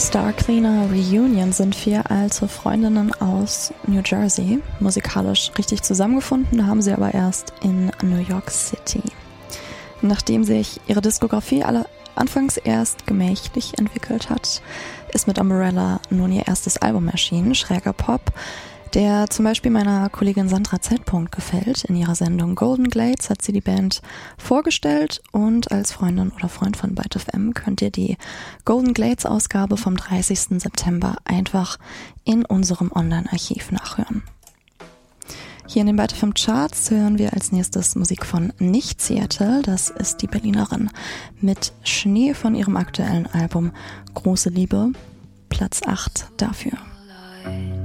Star Cleaner Reunion sind 4 alte Freundinnen aus New Jersey. Musikalisch richtig zusammengefunden haben sie aber erst in New York City. Nachdem sich ihre Diskografie anfangs erst gemächlich entwickelt hat, ist mit Umbrella nun ihr erstes Album erschienen, schräger Pop, der zum Beispiel meiner Kollegin Sandra Z. gefällt. In ihrer Sendung Golden Glades hat sie die Band vorgestellt und als Freundin oder Freund von Byte FM könnt ihr die Golden Glades Ausgabe vom 30. September einfach in unserem Online-Archiv nachhören. Hier in den Byte FM Charts hören wir als nächstes Musik von Nicht Seattle. Das ist die Berlinerin mit Schnee von ihrem aktuellen Album Große Liebe. Platz 8 dafür.